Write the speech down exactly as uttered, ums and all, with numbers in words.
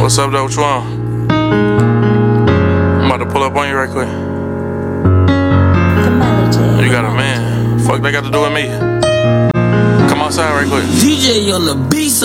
What's up, though? What you on? I'm about to pull up on you right quick. You got a man. Fuck they got to do with me. Come outside right quick. D J on the beat.